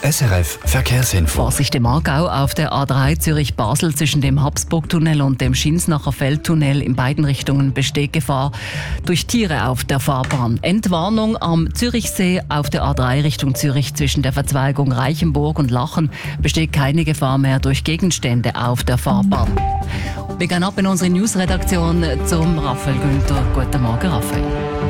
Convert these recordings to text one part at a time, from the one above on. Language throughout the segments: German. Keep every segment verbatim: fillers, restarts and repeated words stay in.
S R F Verkehrsinfo. Vorsicht im Aargau auf der A drei Zürich-Basel zwischen dem Habsburg-Tunnel und dem Schinsnacher Feldtunnel. In beiden Richtungen besteht Gefahr durch Tiere auf der Fahrbahn. Entwarnung am Zürichsee auf der A drei Richtung Zürich zwischen der Verzweigung Reichenburg und Lachen besteht keine Gefahr mehr durch Gegenstände auf der Fahrbahn. Wir gehen ab in unsere Newsredaktion zum Raphael Günther. Guten Morgen, Raphael.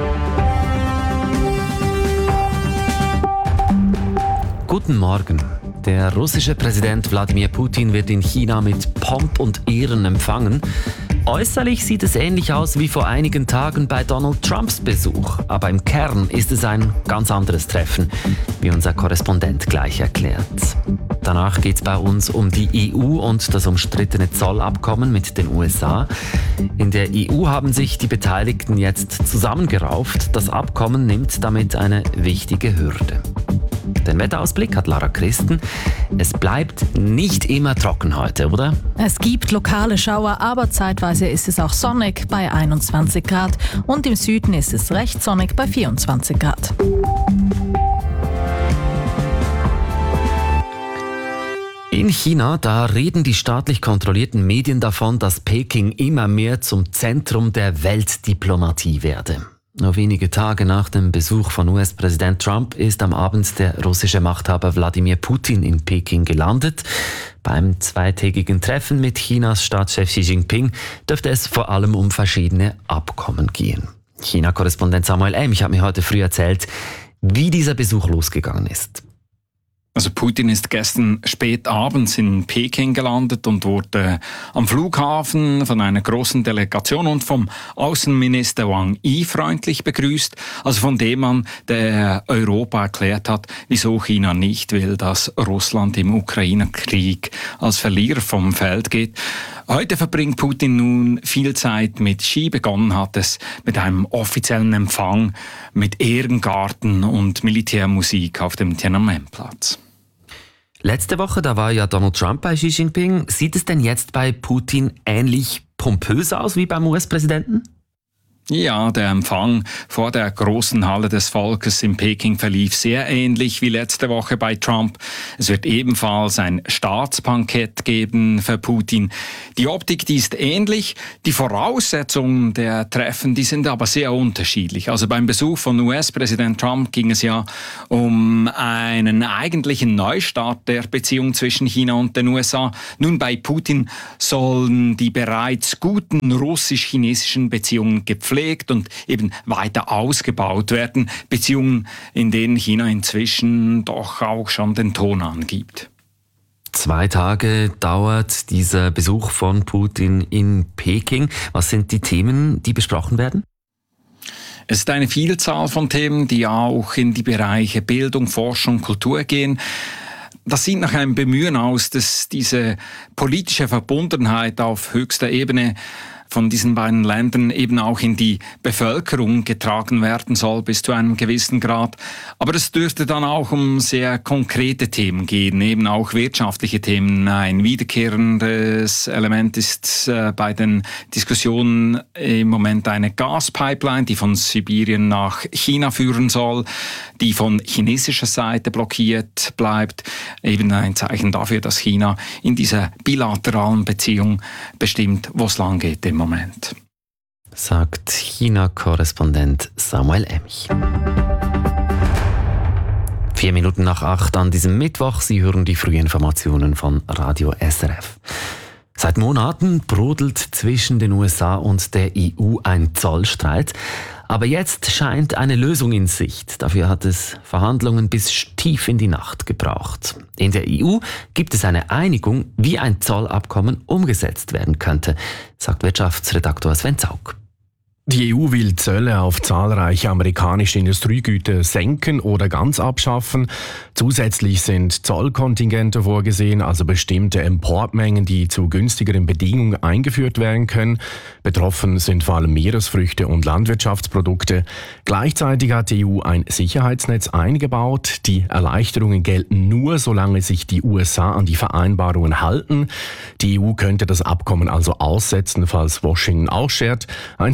Guten Morgen. Der russische Präsident Wladimir Putin wird in China mit Pomp und Ehren empfangen. Äußerlich sieht es ähnlich aus wie vor einigen Tagen bei Donald Trumps Besuch. Aber im Kern ist es ein ganz anderes Treffen, wie unser Korrespondent gleich erklärt. Danach geht es bei uns um die E U und das umstrittene Zollabkommen mit den U S A. In der E U haben sich die Beteiligten jetzt zusammengerauft. Das Abkommen nimmt damit eine wichtige Hürde. Den Wetterausblick hat Lara Christen. Es bleibt nicht immer trocken heute, oder? Es gibt lokale Schauer, aber zeitweise ist es auch sonnig bei einundzwanzig Grad und im Süden ist es recht sonnig bei vierundzwanzig Grad. In China, da reden die staatlich kontrollierten Medien davon, dass Peking immer mehr zum Zentrum der Weltdiplomatie werde. Nur wenige Tage nach dem Besuch von U S-Präsident Trump ist am Abend der russische Machthaber Wladimir Putin in Peking gelandet. Beim zweitägigen Treffen mit Chinas Staatschef Xi Jinping dürfte es vor allem um verschiedene Abkommen gehen. China-Korrespondent Samuel Emch hat mir heute früh erzählt, wie dieser Besuch losgegangen ist. Also Putin ist gestern spät abends in Peking gelandet und wurde am Flughafen von einer großen Delegation und vom Außenminister Wang Yi freundlich begrüßt, also von dem Mann, der Europa erklärt hat, wieso China nicht will, dass Russland im Ukraine-Krieg als Verlierer vom Feld geht. Heute verbringt Putin nun viel Zeit mit Xi. Begonnen hat es mit einem offiziellen Empfang mit Ehrengarten und Militärmusik auf dem Tiananmen-Platz. Letzte Woche, da war ja Donald Trump bei Xi Jinping. Sieht es denn jetzt bei Putin ähnlich pompös aus wie beim U S-Präsidenten? Ja, der Empfang vor der großen Halle des Volkes in Peking verlief sehr ähnlich wie letzte Woche bei Trump. Es wird ebenfalls ein Staatsbankett geben für Putin. Die Optik, die ist ähnlich. Die Voraussetzungen der Treffen, die sind aber sehr unterschiedlich. Also beim Besuch von U S-Präsident Trump ging es ja um einen eigentlichen Neustart der Beziehung zwischen China und den U S A. Nun bei Putin sollen die bereits guten russisch-chinesischen Beziehungen gepflegt und eben weiter ausgebaut werden. Beziehungen, in denen China inzwischen doch auch schon den Ton angibt. Zwei Tage dauert dieser Besuch von Putin in Peking. Was sind die Themen, die besprochen werden? Es ist eine Vielzahl von Themen, die auch in die Bereiche Bildung, Forschung, Kultur gehen. Das sieht nach einem Bemühen aus, dass diese politische Verbundenheit auf höchster Ebene von diesen beiden Ländern eben auch in die Bevölkerung getragen werden soll, bis zu einem gewissen Grad. Aber es dürfte dann auch um sehr konkrete Themen gehen, eben auch wirtschaftliche Themen. Ein wiederkehrendes Element ist äh, bei den Diskussionen im Moment eine Gaspipeline, die von Sibirien nach China führen soll, die von chinesischer Seite blockiert bleibt. Eben ein Zeichen dafür, dass China in dieser bilateralen Beziehung bestimmt, wo es lang geht im Moment. Sagt China-Korrespondent Samuel Emch. Vier Minuten nach acht an diesem Mittwoch. Sie hören die Frühinformationen von Radio S R F. Seit Monaten brodelt zwischen den U S A und der E U ein Zollstreit. Aber jetzt scheint eine Lösung in Sicht. Dafür hat es Verhandlungen bis tief in die Nacht gebraucht. In der E U gibt es eine Einigung, wie ein Zollabkommen umgesetzt werden könnte, sagt Wirtschaftsredaktor Sven Zaug. Die E U will Zölle auf zahlreiche amerikanische Industriegüter senken oder ganz abschaffen. Zusätzlich sind Zollkontingente vorgesehen, also bestimmte Importmengen, die zu günstigeren Bedingungen eingeführt werden können. Betroffen sind vor allem Meeresfrüchte und Landwirtschaftsprodukte. Gleichzeitig hat die E U ein Sicherheitsnetz eingebaut. Die Erleichterungen gelten nur, solange sich die U S A an die Vereinbarungen halten. Die E U könnte das Abkommen also aussetzen, falls Washington ausschert. Ein Szenario,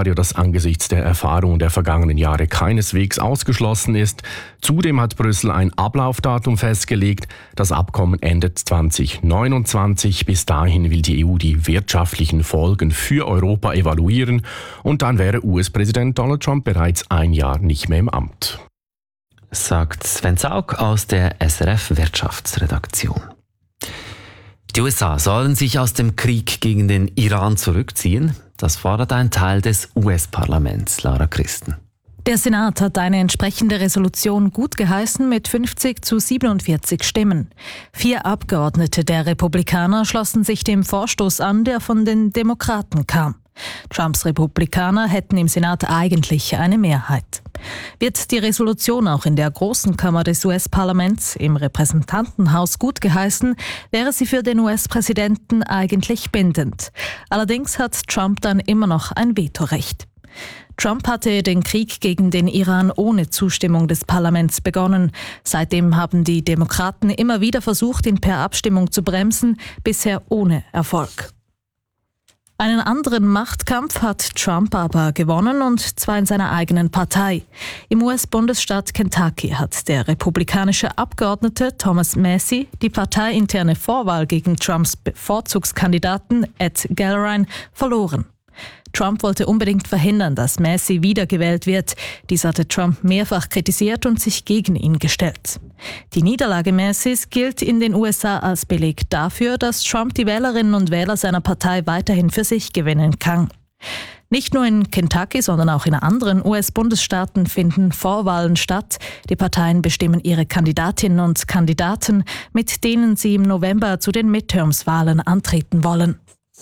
Szenario, das angesichts der Erfahrungen der vergangenen Jahre keineswegs ausgeschlossen ist. Zudem hat Brüssel ein Ablaufdatum festgelegt. Das Abkommen endet zwanzig neunundzwanzig. Bis dahin will die E U die wirtschaftlichen Folgen für Europa evaluieren und dann wäre U S-Präsident Donald Trump bereits ein Jahr nicht mehr im Amt. Sagt Sven Zaug aus der S R F-Wirtschaftsredaktion. Die U S A sollen sich aus dem Krieg gegen den Iran zurückziehen. Das fordert ein Teil des U S-Parlaments, Lara Christen. Der Senat hat eine entsprechende Resolution gutgeheißen mit fünfzig zu siebenundvierzig Stimmen. Vier Abgeordnete der Republikaner schlossen sich dem Vorstoß an, der von den Demokraten kam. Trumps Republikaner hätten im Senat eigentlich eine Mehrheit. Wird die Resolution auch in der großen Kammer des U S-Parlaments, im Repräsentantenhaus, gutgeheißen, wäre sie für den U S-Präsidenten eigentlich bindend. Allerdings hat Trump dann immer noch ein Vetorecht. Trump hatte den Krieg gegen den Iran ohne Zustimmung des Parlaments begonnen. Seitdem haben die Demokraten immer wieder versucht, ihn per Abstimmung zu bremsen, bisher ohne Erfolg. Einen anderen Machtkampf hat Trump aber gewonnen, und zwar in seiner eigenen Partei. Im U S-Bundesstaat Kentucky hat der republikanische Abgeordnete Thomas Massie die parteiinterne Vorwahl gegen Trumps Bevorzugskandidaten Ed Galleran verloren. Trump wollte unbedingt verhindern, dass Massie wiedergewählt wird. Dies hatte Trump mehrfach kritisiert und sich gegen ihn gestellt. Die Niederlage Massies gilt in den U S A als Beleg dafür, dass Trump die Wählerinnen und Wähler seiner Partei weiterhin für sich gewinnen kann. Nicht nur in Kentucky, sondern auch in anderen U S-Bundesstaaten finden Vorwahlen statt. Die Parteien bestimmen ihre Kandidatinnen und Kandidaten, mit denen sie im November zu den Midterms-Wahlen antreten wollen.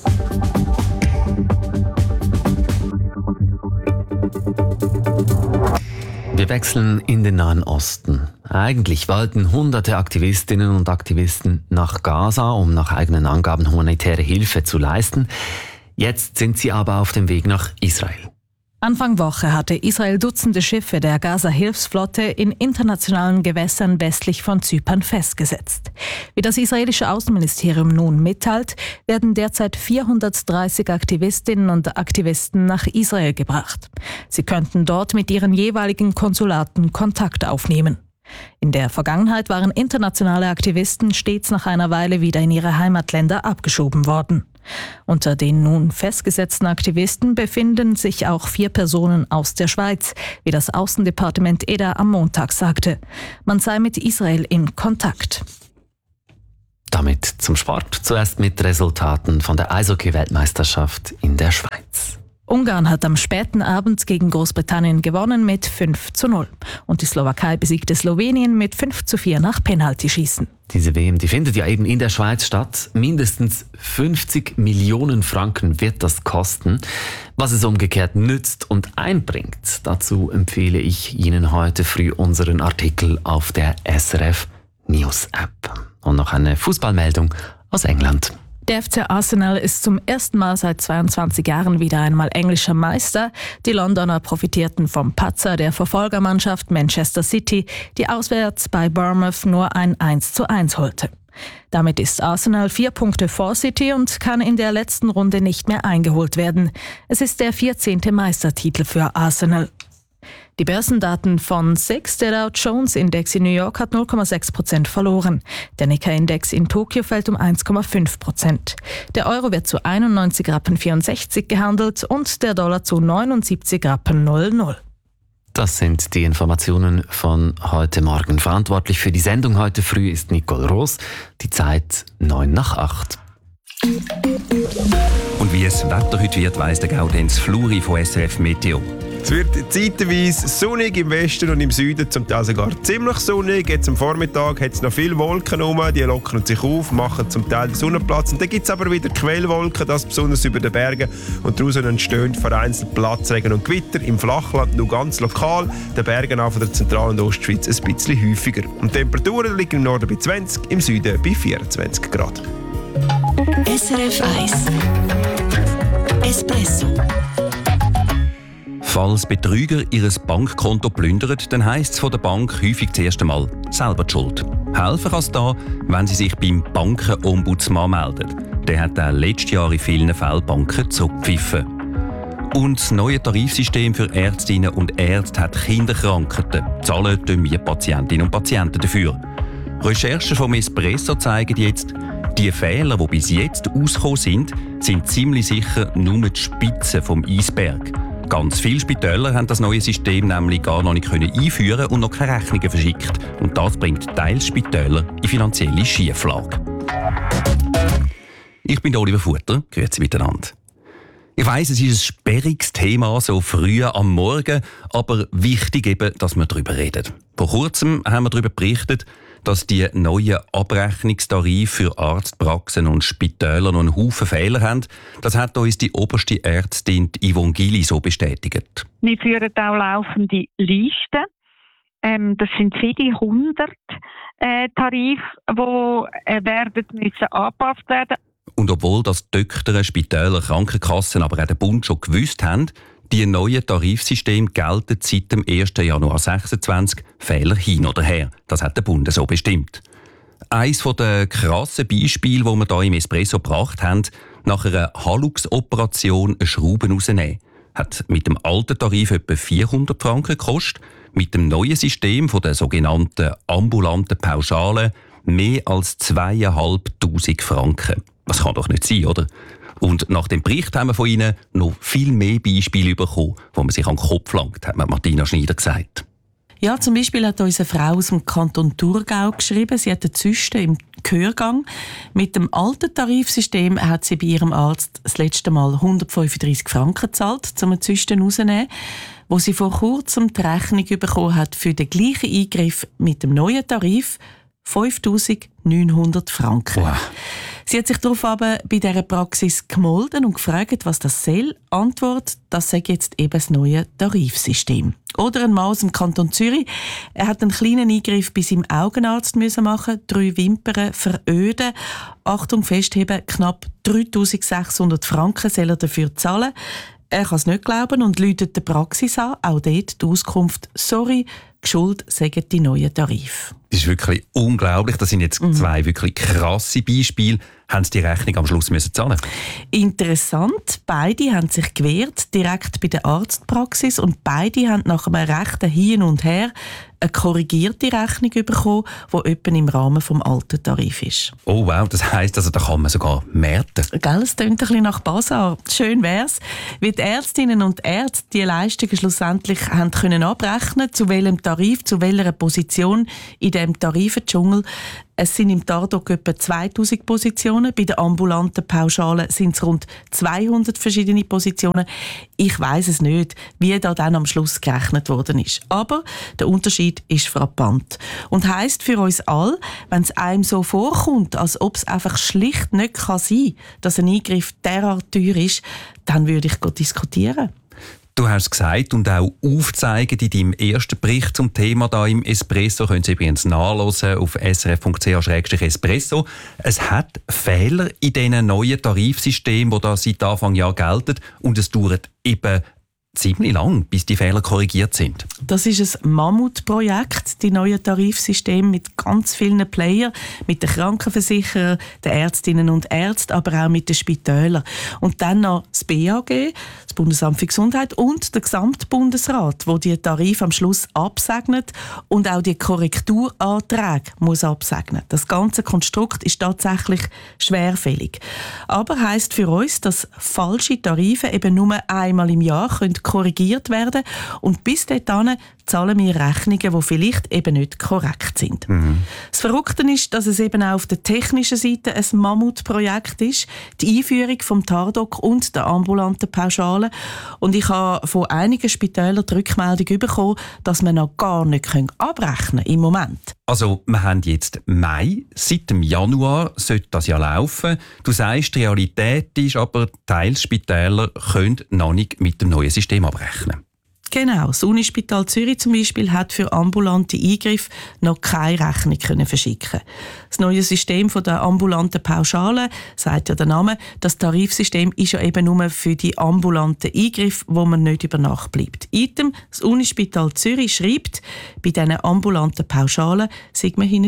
Wir wechseln in den Nahen Osten. Eigentlich wollten hunderte Aktivistinnen und Aktivisten nach Gaza, um nach eigenen Angaben humanitäre Hilfe zu leisten. Jetzt sind sie aber auf dem Weg nach Israel. Anfang Woche hatte Israel Dutzende Schiffe der Gaza-Hilfsflotte in internationalen Gewässern westlich von Zypern festgesetzt. Wie das israelische Außenministerium nun mitteilt, werden derzeit vierhundertdreißig Aktivistinnen und Aktivisten nach Israel gebracht. Sie könnten dort mit ihren jeweiligen Konsulaten Kontakt aufnehmen. In der Vergangenheit waren internationale Aktivisten stets nach einer Weile wieder in ihre Heimatländer abgeschoben worden. Unter den nun festgesetzten Aktivisten befinden sich auch vier Personen aus der Schweiz, wie das Außendepartement E D A am Montag sagte. Man sei mit Israel in Kontakt. Damit zum Sport. Zuerst mit Resultaten von der Eishockey-Weltmeisterschaft in der Schweiz. Ungarn hat am späten Abend gegen Großbritannien gewonnen mit fünf zu null. Und die Slowakei besiegte Slowenien mit fünf zu vier nach Penaltyschießen. Diese W M, die findet ja eben in der Schweiz statt. Mindestens fünfzig Millionen Franken wird das kosten. Was es umgekehrt nützt und einbringt, dazu empfehle ich Ihnen heute früh unseren Artikel auf der S R F News App. Und noch eine Fußballmeldung aus England. Der F C Arsenal ist zum ersten Mal seit zweiundzwanzig Jahren wieder einmal englischer Meister. Die Londoner profitierten vom Patzer der Verfolgermannschaft Manchester City, die auswärts bei Bournemouth nur ein eins zu eins holte. Damit ist Arsenal vier Punkte vor City und kann in der letzten Runde nicht mehr eingeholt werden. Es ist der vierzehnte Meistertitel für Arsenal. Die Börsendaten von S I X, der Dow Jones Index in New York, hat null Komma sechs Prozent verloren. Der Nikkei-Index in Tokio fällt um eins Komma fünf Prozent. Der Euro wird zu einundneunzig Rappen vierundsechzig gehandelt und der Dollar zu neunundsiebzig Rappen null null. Das sind die Informationen von heute Morgen. Verantwortlich für die Sendung heute früh ist Nicole Roos. Die Zeit neun nach acht. Und wie es Wetter heute wird, weiss der Gaudenz Fluri von S R F Meteo. Es wird zeitweise sonnig im Westen und im Süden, zum Teil sogar ziemlich sonnig. Jetzt am Vormittag hat es noch viele Wolken rum, die lockern sich auf, machen zum Teil den Sonnenplatz. Und dann gibt es aber wieder Quellwolken, das besonders über den Bergen. Und daraus entstehen vereinzelt Platzregen und Gewitter. Im Flachland nur ganz lokal, den Bergen auch von der Zentral- und Ostschweiz ein bisschen häufiger. Und die Temperaturen liegen im Norden bei zwanzig, im Süden bei vierundzwanzig Grad. S R F eins Espresso. Falls Betrüger ihr Bankkonto plündern, dann heisst es von der Bank häufig zuerst einmal selber die Schuld. Helfen kann es da, wenn sie sich beim Bankenombudsmann melden. Der hat auch letztes Jahr in vielen Fällen Banken zurückgepfiffen. Und das neue Tarifsystem für Ärztinnen und Ärzte hat Kinderkrankheiten. Zahlen tun wir Patientinnen und Patienten dafür. Recherchen vom Espresso zeigen jetzt, die Fehler, die bis jetzt ausgekommen sind, sind ziemlich sicher nur die Spitze vom Eisberg. Ganz viele Spitäler haben das neue System nämlich gar noch nicht einführen und noch keine Rechnungen verschickt. Und das bringt teils Spitäler in finanzielle Schieflage. Ich bin Oliver Futter. Grüezi miteinander. Ich weiss, es ist ein sperriges Thema, so früh am Morgen, aber wichtig eben, dass wir darüber reden. Vor kurzem haben wir darüber berichtet, dass die neuen Abrechnungstarife für Arztpraxen und Spitäler noch einen Haufen Fehler haben. Das hat uns die oberste Ärztin Yvonne Gili so bestätigt. Wir führen auch laufende Listen. Ähm, das sind viele hundert äh, Tarife, die äh, werden müssen angepasst werden. Und obwohl das Doktoren, Spitäler, Krankenkassen, aber auch der Bund schon gewusst haben, die neuen Tarifsysteme gelten seit dem ersten Januar zweitausendsechsundzwanzig, Fehler hin oder her. Das hat der Bund so bestimmt. Eines der krassen Beispiele, die wir hier im Espresso gebracht haben, nach einer Hallux-Operation eine Schraube rausnehmen. Hat mit dem alten Tarif etwa vierhundert Franken gekostet, mit dem neuen System von der sogenannten ambulanten Pauschale mehr als zweitausendfünfhundert Franken. Das kann doch nicht sein, oder? Und nach dem Bericht haben wir von Ihnen noch viel mehr Beispiele bekommen, wo man sich an den Kopf langt, hat Martina Schneider gesagt. Ja, zum Beispiel hat uns eine Frau aus dem Kanton Thurgau geschrieben, sie hat eine Zyste im Gehörgang. Mit dem alten Tarifsystem hat sie bei ihrem Arzt das letzte Mal hundertfünfunddreissig Franken gezahlt, um eine Zyste rauszunehmen, wo sie vor kurzem die Rechnung bekommen hat für den gleichen Eingriff mit dem neuen Tarif, fünftausendneunhundert Franken. Wow. Sie hat sich darauf aber bei dieser Praxis gemeldet und gefragt, was das soll. Antwort, das sei jetzt eben das neue Tarifsystem. Oder ein Mann aus dem Kanton Zürich. Er hat einen kleinen Eingriff bei seinem Augenarzt müssen machen, drei Wimpern veröden. Achtung, festheben, knapp dreitausendsechshundert Franken soll er dafür zahlen. Er kann es nicht glauben und läutet die Praxis an. Auch dort die Auskunft, sorry, Schuld sagen die neuen Tarife. Das ist wirklich unglaublich. Das sind jetzt mhm. zwei wirklich krasse Beispiele. Haben Sie die Rechnung am Schluss müssen zahlen? Interessant. Beide haben sich gewehrt, direkt bei der Arztpraxis. Und beide haben nach einem rechten Hin und Her eine korrigierte Rechnung bekommen, die etwa im Rahmen des alten Tarifs ist. Oh wow, das heisst, also, da kann man sogar märten. Gell, es klingt ein bisschen nach Basar. Schön wär's, wie die Ärztinnen und Ärzte die Leistungen schlussendlich haben können abrechnen, zu welchem Tarif, zu welcher Position in diesem Tarifendschungel. Es sind im Tardok etwa zweitausend Positionen. Bei der ambulanten Pauschale sind es rund zweihundert verschiedene Positionen. Ich weiss es nicht, wie da dann am Schluss gerechnet worden ist. Aber der Unterschied ist frappant. Und heisst für uns alle, wenn es einem so vorkommt, als ob es einfach schlicht nicht kann sein kann, dass ein Eingriff derart teuer ist, dann würde ich diskutieren. Du hast es gesagt und auch aufzeigen in deinem ersten Bericht zum Thema da im Espresso. Können Sie übrigens nachlesen auf s r f punkt c h slash espresso. Es hat Fehler in diesen neuen Tarifsystemen, die da seit Anfang Jahr gelten. Und es dauert eben ziemlich lang, bis die Fehler korrigiert sind. Das ist ein Mammutprojekt, die neuen Tarifsysteme mit ganz vielen Playern, mit den Krankenversicherern, den Ärztinnen und Ärzten, aber auch mit den Spitälern. Und dann noch das B A G, das Bundesamt für Gesundheit, und der Gesamtbundesrat, wo die Tarife am Schluss absegnet und auch die Korrekturanträge muss absegnen. Das ganze Konstrukt ist tatsächlich schwerfällig. Aber heisst für uns, dass falsche Tarife eben nur einmal im Jahr können korrigiert werden und bis dahin zahlen wir Rechnungen, die vielleicht eben nicht korrekt sind. Mhm. Das Verrückte ist, dass es eben auch auf der technischen Seite ein Mammutprojekt ist, die Einführung vom Tardok und der ambulanten Pauschale. Und ich habe von einigen Spitälern die Rückmeldung bekommen, dass man noch gar nicht abrechnen kann im Moment. Also, wir haben jetzt Mai, seit dem Januar sollte das ja laufen. Du sagst, die Realität ist aber, teils Spitäler können noch nicht mit dem neuen System abrechnen. Genau, das Unispital Zürich zum Beispiel hat für ambulante Eingriffe noch keine Rechnung können verschicken. Das neue System von der ambulanten Pauschale, sagt ja der Name, das Tarifsystem ist ja eben nur für die ambulanten Eingriffe, wo man nicht über Nacht bleibt. Item, das Unispital Zürich schreibt, bei diesen ambulanten Pauschalen sei man hinten drin.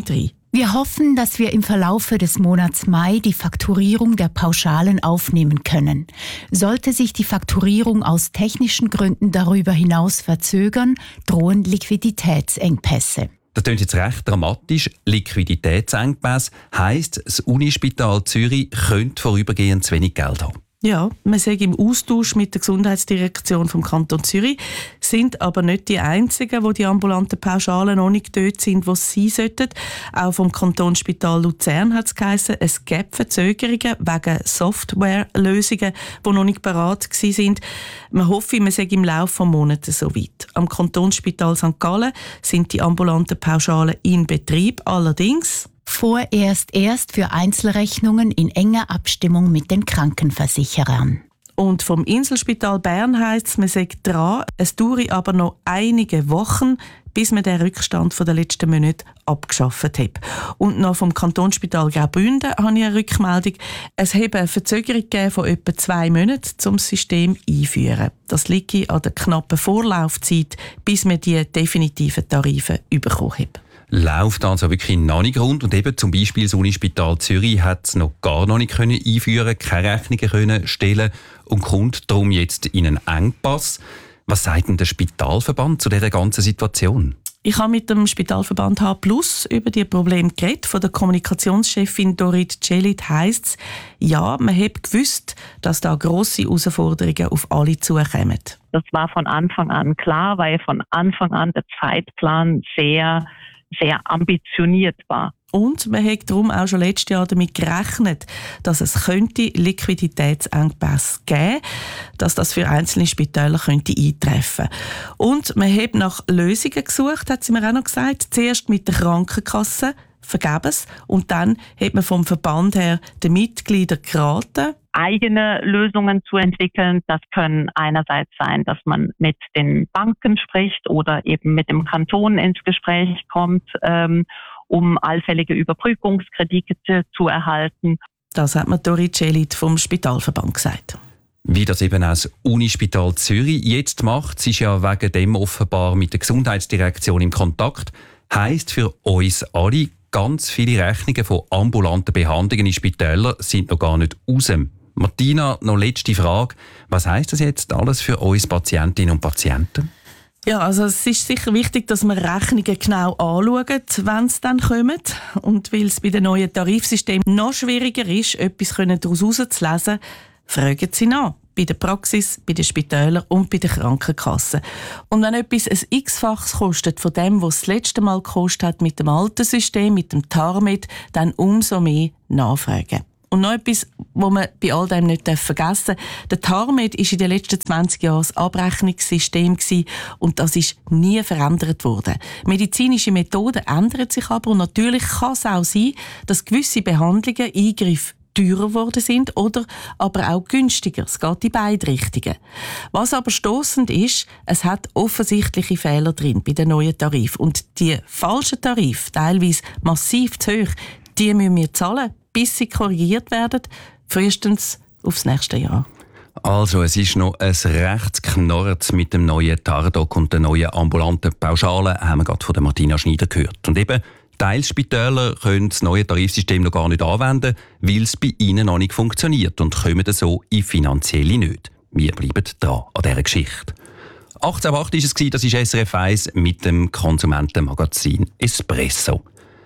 Wir hoffen, dass wir im Verlaufe des Monats Mai die Fakturierung der Pauschalen aufnehmen können. Sollte sich die Fakturierung aus technischen Gründen darüber hinaus verzögern, drohen Liquiditätsengpässe. Das klingt jetzt recht dramatisch. Liquiditätsengpässe heisst, das Unispital Zürich könnte vorübergehend zu wenig Geld haben. Ja, wir sind im Austausch mit der Gesundheitsdirektion vom Kanton Zürich, sind aber nicht die Einzigen, wo die ambulanten Pauschalen noch nicht dort sind, wo sie sein sollten. Auch vom Kantonsspital Luzern hat es geheißen, es gäbe Verzögerungen wegen Softwarelösungen, die noch nicht bereit sind. Wir hoffen, wir sind im Laufe des Monats so weit. Am Kantonsspital Sankt Gallen sind die ambulanten Pauschalen in Betrieb, allerdings vorerst erst für Einzelrechnungen in enger Abstimmung mit den Krankenversicherern. Und vom Inselspital Bern heisst es, man sei dran. Es dauert aber noch einige Wochen, bis man den Rückstand von den letzten Monaten abgeschafft hat. Und noch vom Kantonsspital Graubünden habe ich eine Rückmeldung. Es habe eine Verzögerung gegeben von etwa zwei Monaten, um das System einzuführen. Das liegt an der knappen Vorlaufzeit, bis man die definitiven Tarife bekommen hat. Läuft also wirklich noch nicht rund und eben zum Beispiel das Unispital Zürich hat es noch gar noch nicht können einführen, keine Rechnungen können stellen und kommt darum jetzt in einen Engpass. Was sagt denn der Spitalverband zu dieser ganzen Situation? Ich habe mit dem Spitalverband H plus über die Probleme geredet. Von der Kommunikationschefin Dorit Celit heisst es, ja, man hat gewusst, dass da grosse Herausforderungen auf alle zukommen. Das war von Anfang an klar, weil von Anfang an der Zeitplan sehr sehr ambitioniert war. Und man hat darum auch schon letztes Jahr damit gerechnet, dass es könnte Liquiditätsengpässe geben, dass das für einzelne Spitäler könnte eintreffen. Und man hat nach Lösungen gesucht, hat sie mir auch noch gesagt. Zuerst mit der Krankenkasse, vergebens. Und dann hat man vom Verband her den Mitgliedern geraten, eigene Lösungen zu entwickeln. Das können einerseits sein, dass man mit den Banken spricht oder eben mit dem Kanton ins Gespräch kommt, ähm, um allfällige Überbrückungskredite zu erhalten. Das hat mir Dorit Celit vom Spitalverband gesagt. Wie das eben auch das Unispital Zürich jetzt macht, sie ist ja wegen dem offenbar mit der Gesundheitsdirektion im Kontakt, heisst für uns alle, ganz viele Rechnungen von ambulanten Behandlungen in Spitälern sind noch gar nicht raus. Martina, noch letzte Frage. Was heisst das jetzt alles für uns Patientinnen und Patienten? Ja, also es ist sicher wichtig, dass wir Rechnungen genau anschauen, wenn sie dann kommen. Und weil es bei den neuen Tarifsystemen noch schwieriger ist, etwas daraus herauszulesen, fragen Sie nach. Bei der Praxis, bei den Spitälern und bei den Krankenkassen. Und wenn etwas ein x-faches kostet von dem, was das letzte Mal gekostet hat mit dem alten System, mit dem TARMED, dann umso mehr nachfragen. Und noch etwas, was man bei all dem nicht vergessen darf. Der TARMED war in den letzten zwanzig Jahren ein Abrechnungssystem und das ist nie verändert worden. Medizinische Methoden ändern sich aber und natürlich kann es auch sein, dass gewisse Behandlungen, Eingriffe teurer geworden sind oder aber auch günstiger. Es geht in beide Richtungen. Was aber stossend ist, es hat offensichtliche Fehler drin bei den neuen Tarifen. Und die falschen Tarife, teilweise massiv zu hoch, die müssen wir zahlen, bis sie korrigiert werden, frühestens aufs nächste Jahr. Also, es ist noch ein rechtes Knorrz mit dem neuen Tardoc und den neuen ambulanten Pauschalen, haben wir gerade von der Martina Schneider gehört. Und eben, Teilspitäler können das neue Tarifsystem noch gar nicht anwenden, weil es bei ihnen noch nicht funktioniert und kommen so in finanzielle Nöte. Wir bleiben dran an dieser Geschichte. achtzehn Uhr acht war es, das ist S R F eins mit dem Konsumentenmagazin Espresso.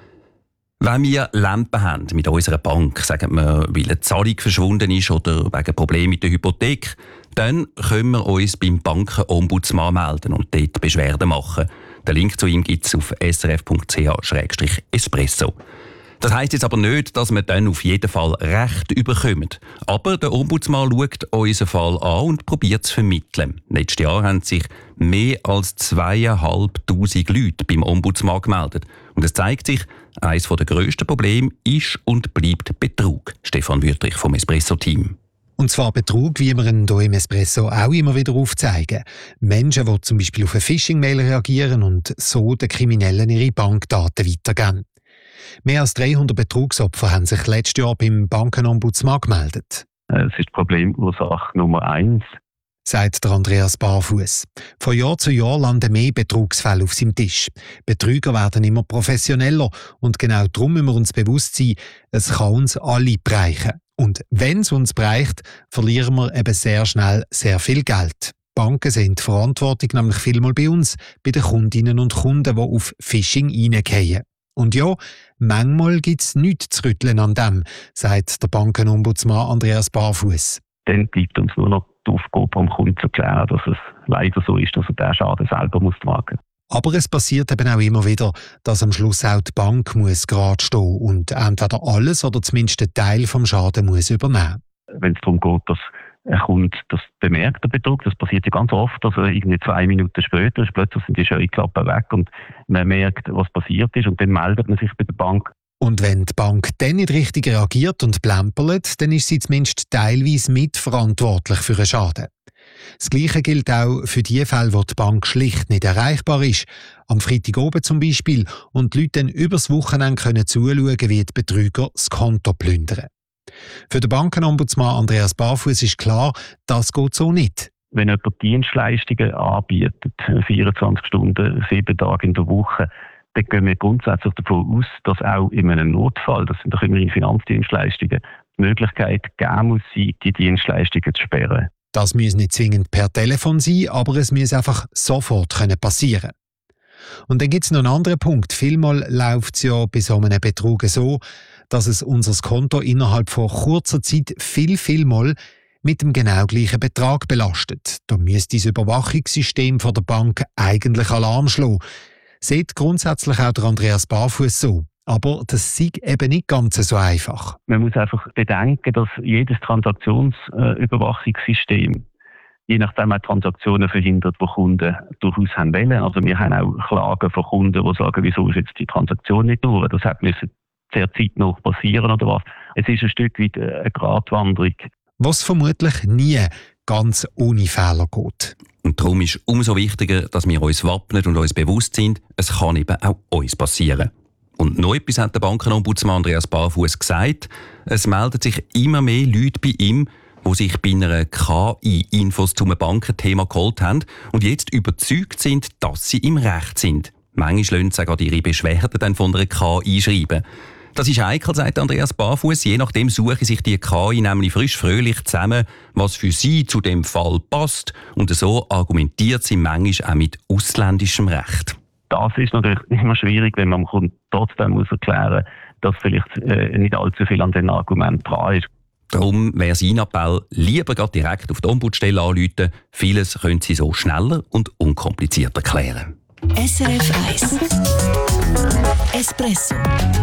Wenn wir Lampen haben mit unserer Bank, sagen wir, weil eine Zahlung verschwunden ist oder wegen Problemen mit der Hypothek, dann können wir uns beim Bankenombudsmann melden und dort Beschwerden machen. Den Link zu ihm gibt es auf s r f punkt c h slash espresso. Das heisst jetzt aber nicht, dass wir dann auf jeden Fall Recht überkommen. Aber der Ombudsmann schaut unseren Fall an und probiert zu vermitteln. Letztes Jahr haben sich mehr als zweitausendfünfhundert Leute beim Ombudsmann gemeldet. Und es zeigt sich, eines der grössten Probleme ist und bleibt Betrug. Stefan Wüttrich vom Espresso-Team. Und zwar Betrug, wie wir ihn hier im Espresso auch immer wieder aufzeigen. Menschen, die zum Beispiel auf eine Phishing-Mail reagieren und so den Kriminellen ihre Bankdaten weitergeben. Mehr als dreihundert Betrugsopfer haben sich letztes Jahr beim Bankenombudsmann gemeldet. Es ist Problemursache Nummer eins. sagt der Andreas Barfuß. Von Jahr zu Jahr landen mehr Betrugsfälle auf seinem Tisch. Betrüger werden immer professioneller und genau darum müssen wir uns bewusst sein, es kann uns alle bereichen. Und wenn es uns bereicht, verlieren wir eben sehr schnell sehr viel Geld. Banken sind die Verantwortung nämlich vielmal bei uns, bei den Kundinnen und Kunden, die auf Phishing reingehen. Und ja, manchmal gibt es nichts zu rütteln an dem, sagt der Bankenombudsmann Andreas Barfuß. Dann bleibt uns nur noch die Aufgabe, am Kunden zu erklären, dass es leider so ist, dass er den Schaden selber muss tragen muss. Aber es passiert eben auch immer wieder, dass am Schluss auch die Bank muss gerade stehen und entweder alles oder zumindest einen Teil vom Schaden muss übernehmen. Wenn es darum geht, dass ein Kunde das bemerkt, der Betrug, das passiert ja ganz oft, also irgendwie zwei Minuten später ist plötzlich sind die Scheuklappen weg und man merkt, was passiert ist und dann meldet man sich bei der Bank. Und wenn die Bank dann nicht richtig reagiert und plempert, dann ist sie zumindest teilweise mitverantwortlich für einen Schaden. Das Gleiche gilt auch für die Fälle, wo die Bank schlicht nicht erreichbar ist. Am Freitag oben zum Beispiel und die Leute dann übers Wochenende können zuschauen, wie die Betrüger das Konto plündern. Für den Bankenombudsmann Andreas Barfuß ist klar, das geht so nicht. Wenn jemand Dienstleistungen anbietet, vierundzwanzig Stunden, sieben Tage in der Woche, dann gehen wir grundsätzlich davon aus, dass auch in einem Notfall, das sind doch immerhin Finanzdienstleistungen, die Möglichkeit geben muss, die Dienstleistungen zu sperren. Das muss nicht zwingend per Telefon sein, aber es muss einfach sofort passieren können. Und dann gibt es noch einen anderen Punkt. Vielmal läuft es ja bei so einem Betrug so, dass es unser Konto innerhalb von kurzer Zeit viel, viel mal mit dem genau gleichen Betrag belastet. Da müsste das Überwachungssystem von der Bank eigentlich Alarm schlagen. Sieht grundsätzlich auch der Andreas Barfuß so. Aber das ist eben nicht ganz so einfach. Man muss einfach bedenken, dass jedes Transaktionsüberwachungssystem je nachdem auch Transaktionen verhindert, die Kunden durchaus haben wollen. Also wir haben auch Klagen von Kunden, die sagen, wieso ist jetzt die Transaktion nicht durch? Das hat müssen sehr zeitnah passieren oder was. Es ist ein Stück weit eine Gratwanderung. Was vermutlich nie ganz ohne Fehler geht. Und darum ist es umso wichtiger, dass wir uns wappnen und uns bewusst sind, es kann eben auch uns passieren. Und noch etwas hat der Bankenombudsmann Andreas Barfuß gesagt. Es melden sich immer mehr Leute bei ihm, die sich bei einer K I-Infos zum Bankenthema geholt haben und jetzt überzeugt sind, dass sie im Recht sind. Manchmal lassen sie gerade ihre Beschwerden dann von einer K I schreiben. Das ist heikel, sagt Andreas Barfuß. Je nachdem suche sich die K I nämlich frisch fröhlich zusammen, was für sie zu dem Fall passt. Und so argumentiert sie manchmal auch mit ausländischem Recht. Das ist natürlich immer schwierig, wenn man dem Kunden trotzdem muss erklären muss, dass vielleicht äh, nicht allzu viel an den Argumenten dran ist. Darum wäre sein Appell, lieber gerade direkt auf die Ombudsstelle anrufen. Vieles können sie so schneller und unkomplizierter klären. S R F eins Espresso